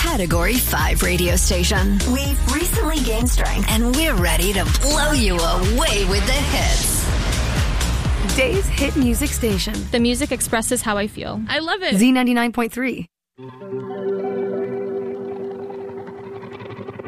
Category 5 radio station. We've recently gained strength, and we're ready to blow you away with the hits. Day's hit music station. The music expresses how I feel. I love it. Z99.3.